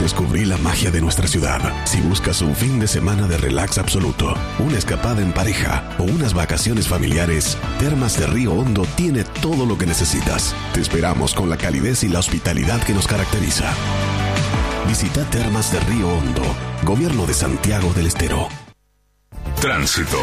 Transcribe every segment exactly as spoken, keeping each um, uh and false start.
descubrí la magia de nuestra ciudad. Si buscas un fin de semana de relax absoluto, una escapada en pareja o unas vacaciones familiares, Termas de Río Hondo tiene todo lo que necesitas. Te esperamos con la calidez y la hospitalidad que nos caracteriza. Visita Termas de Río Hondo, Gobierno de Santiago del Estero. Tránsito.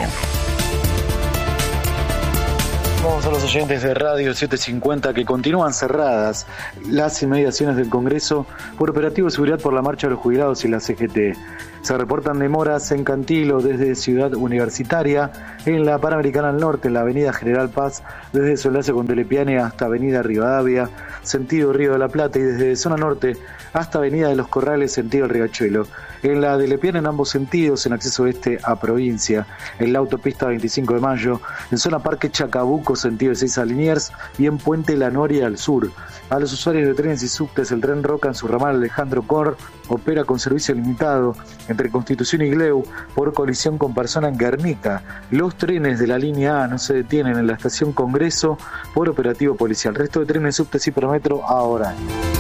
Vamos a los oyentes de Radio setecientos cincuenta que continúan cerradas las inmediaciones del Congreso por operativo de seguridad por la marcha de los jubilados y la C G T. Se reportan demoras en Cantilo desde Ciudad Universitaria, en la Panamericana al Norte, en la Avenida General Paz, desde su enlace con Telepiane hasta Avenida Rivadavia, sentido Río de la Plata, y desde Zona Norte hasta Avenida de los Corrales, sentido El Riachuelo. En la de Lepiane en ambos sentidos, en acceso este a provincia, en la autopista veinticinco de mayo, en zona Parque Chacabuco, sentido Ezeiza Liniers, y en Puente La Noria al sur. A los usuarios de trenes y subtes, el tren Roca en su ramal Alejandro Cor opera con servicio limitado entre Constitución y Gleu por colisión con persona en Guernica. Los trenes de la línea A no se detienen en la estación Congreso por operativo policial. Resto de trenes, subtes y Prometro ahora.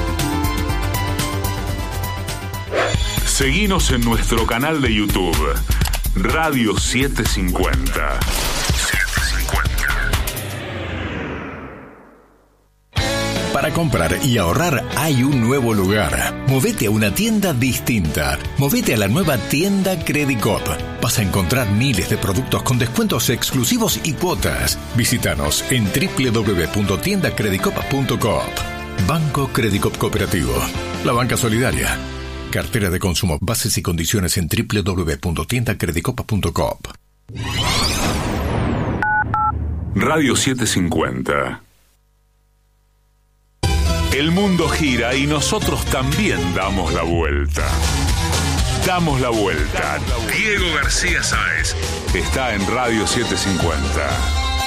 Seguinos en nuestro canal de YouTube, Radio setecientos cincuenta. Para comprar y ahorrar hay un nuevo lugar. Movete a una tienda distinta. Movete a la nueva tienda Credicop. Vas a encontrar miles de productos con descuentos exclusivos y cuotas. Visítanos en doble u doble u doble u punto tienda credicop punto coop. Banco Credicop Cooperativo. La banca solidaria. Cartera de consumo. Bases y condiciones en doble u doble u doble u punto tienda credicop punto coop. Radio setecientos cincuenta. El mundo gira y nosotros también damos la vuelta. Damos la vuelta. Diego García Sáez está en Radio setecientos cincuenta.